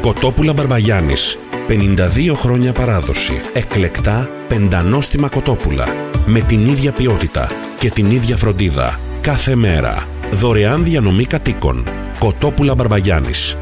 Κοτόπουλα Μπαρμπαγιάννης. 52 χρόνια παράδοση. Εκλεκτά πεντανόστιμα κοτόπουλα. Με την ίδια ποιότητα και την ίδια φροντίδα. Κάθε μέρα. Δωρεάν διανομή κατοίκων. Κοτόπουλα Μπαρμπαγιάννης.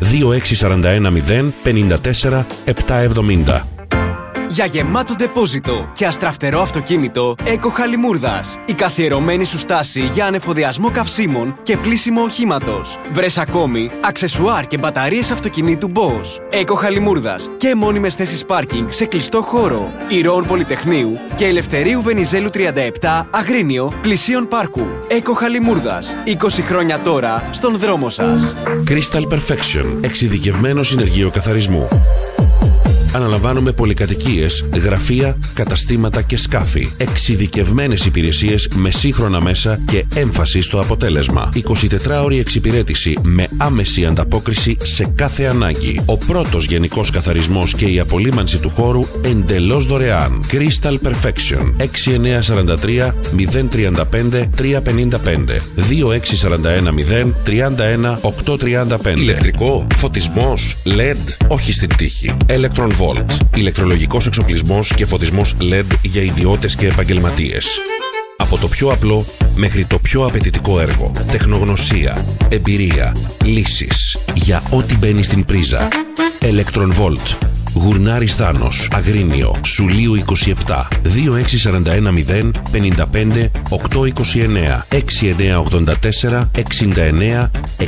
2641 054 770. Για γεμάτο ντεπόζιτο και αστραφτερό αυτοκίνητο, Eco Χαλιμούρδας. Η καθιερωμένη σου στάση για ανεφοδιασμό καυσίμων και πλύσιμο οχήματος. Βρες ακόμη αξεσουάρ και μπαταρίες αυτοκινήτου Bosch. Eco Χαλιμούρδας και μόνιμες θέσεις πάρκινγκ σε κλειστό χώρο. Ηρώων Πολυτεχνείου και Ελευθερίου Βενιζέλου 37, Αγρίνιο, πλησίον πάρκου. Eco Χαλιμούρδας. 20 χρόνια τώρα στον δρόμο σας. Crystal Perfection. Εξειδικευμένο συνεργείο καθαρισμού. Αναλαμβάνουμε πολυκατοικίες, γραφεία, καταστήματα και σκάφη. Εξειδικευμένες υπηρεσίες με σύγχρονα μέσα και έμφαση στο αποτέλεσμα. 24ωρη εξυπηρέτηση με άμεση ανταπόκριση σε κάθε ανάγκη. Ο πρώτος γενικός καθαρισμός και η απολύμανση του χώρου εντελώς δωρεάν. Crystal Perfection. 6943 035 355 2641 031 835. Ηλεκτρικό, φωτισμός, LED, όχι στην τύχη. Electron Volt. Ηλεκτρολογικός εξοπλισμός και φωτισμός LED για ιδιώτες και επαγγελματίες. Από το πιο απλό μέχρι το πιο απαιτητικό έργο. Τεχνογνωσία, εμπειρία, λύσεις. Για ό,τι μπαίνει στην πρίζα. Electron Volt. Γουρνάρης Θάνος, Αγρίνιο, Σουλίου 27, 2641 055 829 6984 69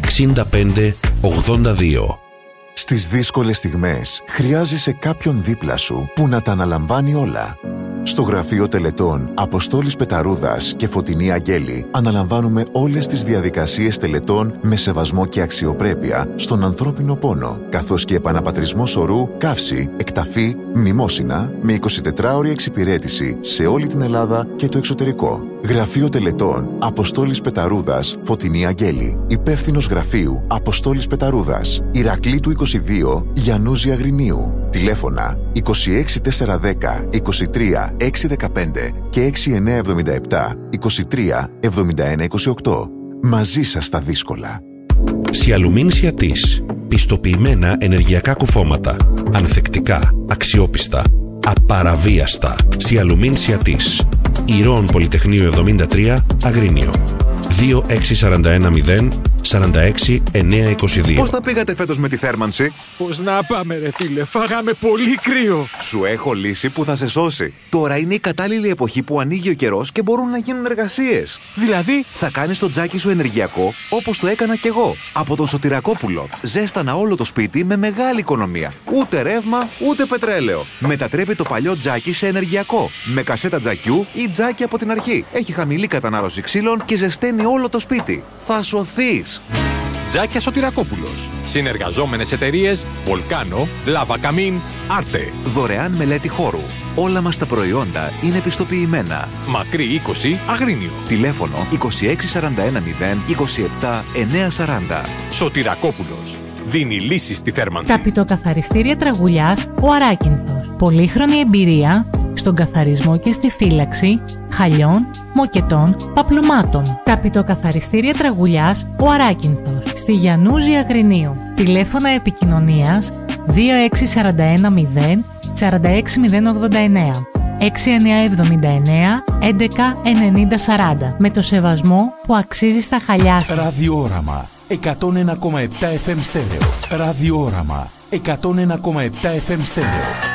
65 82. Στις δύσκολες στιγμές χρειάζεσαι κάποιον δίπλα σου που να τα αναλαμβάνει όλα. Στο Γραφείο Τελετών Αποστόλης Πεταρούδας και Φωτεινή Αγγέλη αναλαμβάνουμε όλες τις διαδικασίες τελετών με σεβασμό και αξιοπρέπεια στον ανθρώπινο πόνο, καθώς και επαναπατρισμό σωρού, καύση, εκταφή, μνημόσυνα, με 24ωρη εξυπηρέτηση σε όλη την Ελλάδα και το εξωτερικό. Γραφείο Τελετών Αποστόλης Πεταρούδας, Φωτεινή Αγγέλη. Υπεύθυνος γραφείου Αποστόλης Πεταρούδας, Ηρακλήτου 22, Γιαννούζη Αγρινίου. Τηλέφωνα 26410 23 615 και 6977 23 71 28. Μαζί σας στα δύσκολα. Σιαλουμίν Σιατής. Πιστοποιημένα ενεργειακά κουφώματα. Ανθεκτικά, αξιόπιστα, απαραβίαστα. Σιαλουμίν Σιατής. Ηρώων Πολυτεχνείου 73, Αγρίνιο. 2641 0 46 922. Πώς θα πήγατε φέτος με τη θέρμανση? Πώς να πάμε ρε φίλε, φάγαμε πολύ κρύο. Σου έχω λύση που θα σε σώσει. Τώρα είναι η κατάλληλη εποχή που ανοίγει ο καιρός και μπορούν να γίνουν εργασίες. Δηλαδή? Θα κάνεις το τζάκι σου ενεργειακό όπως το έκανα κι εγώ. Από τον Σωτηρακόπουλο. Ζέστανα όλο το σπίτι με μεγάλη οικονομία. Ούτε ρεύμα, ούτε πετρέλαιο. Μετατρέπει το παλιό τζάκι σε ενεργειακό. Με κασέτα τζακιού ή τζάκι από την αρχή. Έχει χαμηλή κατανάλωση ξύλων και ζεσταίνει όλο το σπίτι. Θα σωθείς. Τζάκια Σωτηρακόπουλος. Συνεργαζόμενες εταιρείες Volcano, Lava Camin, Arte. Δωρεάν μελέτη χώρου. Όλα μας τα προϊόντα είναι πιστοποιημένα. Μακρύ 20, Αγρίνιο. Τηλέφωνο 26410 27 940. Σωτηρακόπουλος. Δίνει λύσεις στη θέρμανση. Ταπητοκαθαριστήρια Τραγουλιάς ο Αράκινθος. Πολύχρονη εμπειρία στον καθαρισμό και στη φύλαξη χαλιών, μοκετών, παπλωμάτων. Ταπητοκαθαριστήρια Τραγουλιάς ο Αράκινθος. Στη Γιαννούζη Αγρινίου. Τηλέφωνα επικοινωνίας 2641 0 46 089 6979 11 90 40. Με το σεβασμό που αξίζει στα χαλιά σας. Ραδιόραμα 101,7 FM στέρεο. Ραδιόραμα 101,7 FM στέρεο.